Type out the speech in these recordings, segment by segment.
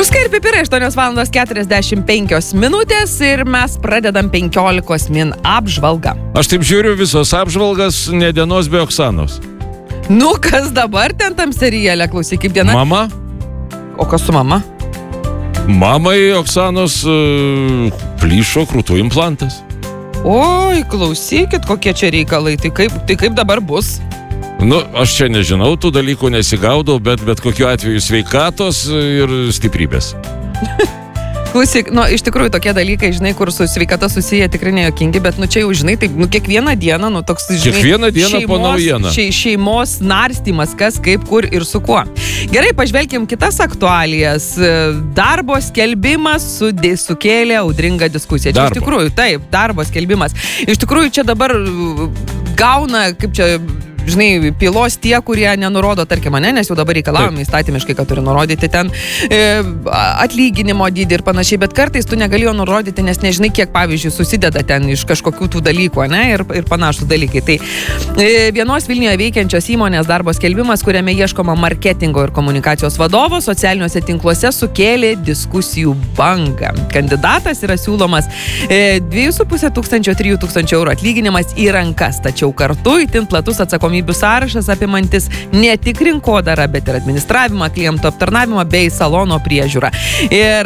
Druska ir pipirai 8:45 ir mes pradedam 15 min apžvalgą. Aš taip žiūriu visos apžvalgas, ne dienos be Oksanos. Nu, kas dabar ten tam seriale, klausyk, kaip diena? Mama? O kas su mama? Mamai Oksanos plyšo krūtų implantas. Oi, klausykit, kokie čia reikalai, tai kaip dabar bus? Nu, aš čia nežinau, tų dalykų nesigaudau, bet kokiu atveju sveikatos ir stiprybės. Klausyk, iš tikrųjų tokie dalykai, žinai, kur su sveikata susiję tikrai nejokingi, bet čia jau, žinai, taip, kiekvieną dieną, toks, žinai, kiekvieną dieną po naujieną. Šeimos narstymas, kas, kaip, kur ir su kuo. Gerai, pažvelkim kitas aktualijas. Darbo skelbimas sukėlė audringą diskusiją. Čia iš tikrųjų, taip, darbo skelbimas. Iš tikrųjų, čia dabar gauna, kaip čia, žinai, pylos tie, kurie nenurodo, tarkim, nes jau dabar reikalavome įstatymiškai, kad turi nurodyti ten atlyginimo dydį ir panašiai, bet kartais tu negalėjo nurodyti, nes nežinai, kiek, pavyzdžiui, susideda ten iš kažkokių tų dalykų, ir panašus dalykai. Tai vienos Vilniuje veikiančios įmonės darbo skelbimas, kuriame ieškoma marketingo ir komunikacijos vadovo, socialiniuose tinkluose sukėlė diskusijų bangą. Kandidatas yra siūlomas 2,5–3,000 eurų atlyginimas į rankas, tačiau kartu itin platus atsakomybės sąrašas apimantis ne tik rinkodarą, bet ir administravimą, klientų aptarnavimą bei salono priežiūrą. Ir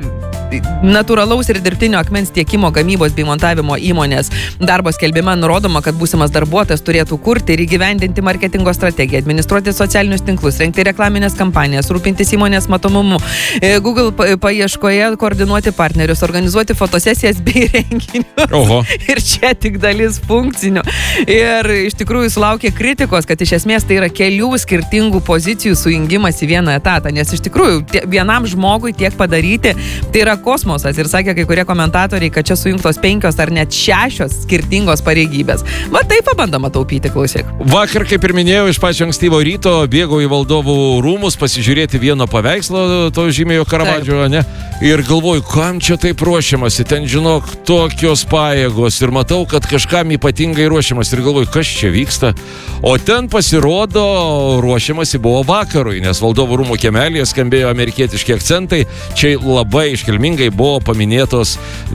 natūralaus ir dirbtinio akmens tiekimo, gamybos bei montavimo įmonės darbo skelbime nurodoma, kad būsimas darbuotojas turėtų kurti ir įgyvendinti marketingo strategiją, administruoti socialinius tinklus, rengti reklaminės kampanijas, rūpintis įmonės matomumu, Google paieškoje koordinuoti partnerius, organizuoti fotosesijas bei renginius. Oho. Ir čia tik dalis funkcinių. Ir iš tikrųjų sulaukė kritikos, kad iš esmės tai yra kelių skirtingų pozicijų sujungimas į vieną etatą, nes iš tikrųjų vienam žmogui tiek padaryti, tai yra kosmosas. Ir sakė kai kurie komentatoriai, kad čia sujungtos 5 ar net 6 skirtingos pareigybės. Va taip pabandoma taupyti, klausyk. Vakar, kaip ir minėjau, iš pačio ankstyvo ryto bėgau į valdovų rūmus pasižiūrėti vieno paveikslo, to žymėjo Karavadžio, ne? Ir galvoju, kam čia taip ruošiamasi? Ten, žinok, tokios pajėgos. Ir matau, kad kažkam ypatingai ruošiamas. Ir galvoju, kas čia vyksta? O ten pasirodo, ruošiamasi buvo vakarui, nes valdovų rūmų kiemelėje skambėjo amerikietiški akcentai. Čia labai iškilmingai buvo paminėtos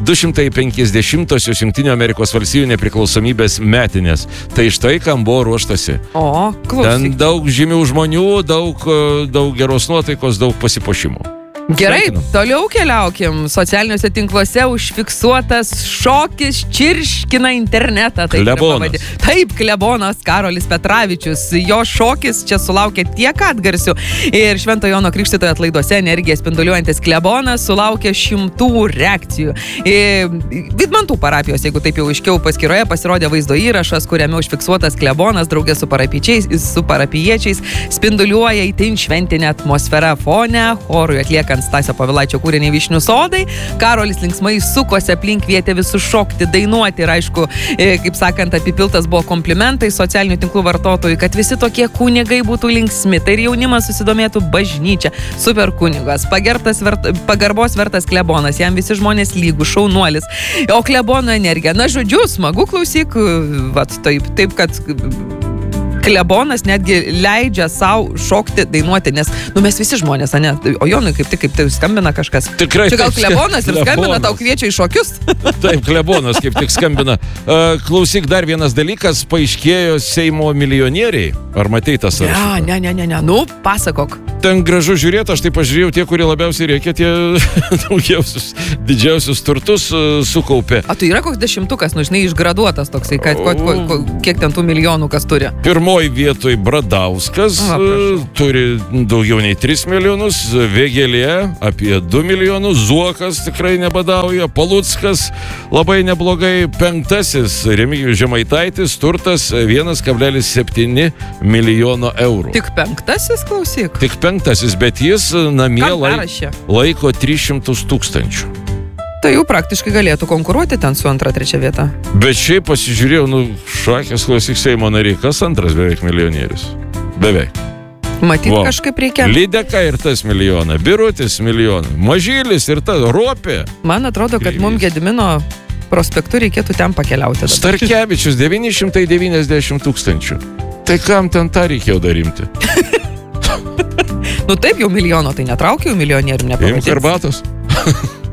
250-osios Jungtinių Amerikos valstijų nepriklausomybės metinės. Tai štai, kam buvo ruoštasi. O, klausyk. Ten daug žymių žmonių, daug geros nuotaikos, daug pasipuošimų. Gerai, toliau keliaukim. Socialiniuose tinkluose užfiksuotas šokis čirškina internetą. Klebonas. Taip, klebonas Karolis Petravičius. Jo šokis čia sulaukė tiek atgarsių. Ir Švento Jono Krikštytojo atlaiduose energiją spinduliuojantis klebonas sulaukė 100 reakcijų. Vidmantų parapijos, jeigu taip jau aiškiau, paskyroje pasirodė vaizdo įrašas, kuriame užfiksuotas klebonas draugė su parapijiečiais spinduliuoja itin šventinę atmosferą fone, chorui atlieka Stasio Povilaičio kūrinį Vyšnių sodai. Karolis linksmai sukosi aplink, kvietė visus šokti, dainuoti ir aišku, kaip sakant, apipiltas buvo komplimentai socialinių tinklų vartotojų, kad visi tokie kunigai būtų linksmi. Tai ir jaunimas susidomėtų bažnyčia. Super kunigas, pagarbos vertas klebonas, jam visi žmonės lygų, šaunuolis. O klebono energija, žodžiu, smagu, klausyk, taip, kad klebonas netgi leidžia savo šokti, dainuoti, nes, mes visi žmonės, ne? O Jonui kaip tai skambina kažkas. Tikrai. Čia gal klebonas ir skambina, tau kviečia į šokius? Taip, klebonas kaip tik skambina. Klausyk, dar vienas dalykas, paaiškėjo Seimo milijonieriai. Ar matei tas sąrašą? Ne. Pasakok. Ten gražu žiūrėti, aš tai pažiūrėjau, tie, kurie labiausiai reikia, tie daugiausius, didžiausius turtus sukaupė. O tai yra koks 10-ukas, žinai, išgraduotas toksai, kad kiek ten tų milijonų kas turi? Pirmoji vietoj Bradauskas turi daugiau nei 3 milijonus, Vėgėlė apie 2 milijonus, Zuokas tikrai nebadauja, Paluckas labai neblogai, 5. Remigijus Žemaitaitis, turtas 1,7 milijono eurų. Tik 5, klausyk? Tik 5, bet jis namie laiko 300 000. Tai jau praktiškai galėtų konkuruoti ten su 2-3 vieta. Bet šiaip pasižiūrėjau, Šakės, klausyk, Seimo nariai, kas antras beveik milijonierius? Beveik. Matyt, kažkaip reikia. Lydeka ir tas milijoną, Birutis milijoną, Mažylis ir tas, Ropė. Man atrodo, kad mums Gedimino prospektu reikėtų ten pakeliauti. Starkevičius 990 000. Tai kam ten tą reikėjo darimti? Nu taip, jau milijono, tai netraukiu, milijonierium Imk nepavadinsi. arbatos.